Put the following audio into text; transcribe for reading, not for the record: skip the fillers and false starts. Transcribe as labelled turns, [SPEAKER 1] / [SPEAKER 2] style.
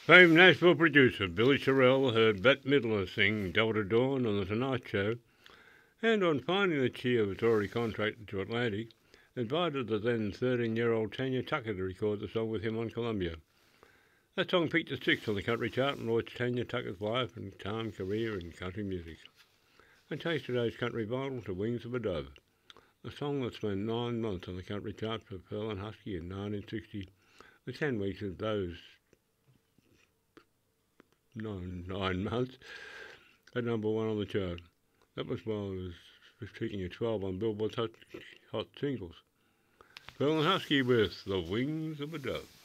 [SPEAKER 1] Famed Nashville producer Billy Sherrill heard Bette Midler sing Delta Dawn on The Tonight Show, and on finding that she was already contracted to Atlantic, invited the then 13-year-old Tanya Tucker to record the song with him on Columbia. That song peaked at 6 on the country chart and launched Tanya Tucker's life and calm career in country music. And takes today's country vital to Wings of a Dove, a song that spent 9 months on the country chart for Pearl and Husky in 1960, with 10 weeks of those 9 months at number 1 on the chart. That was while it was peaking at 12 on Billboard's Hot Singles. Pearl and Husky with The Wings of a Dove.